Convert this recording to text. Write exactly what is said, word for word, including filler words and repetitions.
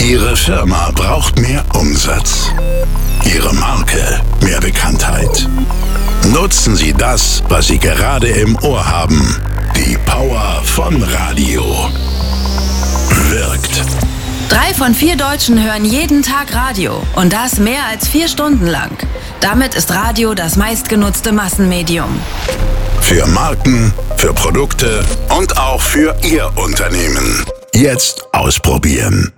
Ihre Firma braucht mehr Umsatz. Ihre Marke mehr Bekanntheit. Nutzen Sie das, was Sie gerade im Ohr haben. Die Power von Radio. Wirkt. Drei von vier Deutschen hören jeden Tag Radio und das mehr als vier Stunden lang. Damit ist Radio das meistgenutzte Massenmedium. Für Marken, für Produkte und auch für Ihr Unternehmen. Jetzt ausprobieren.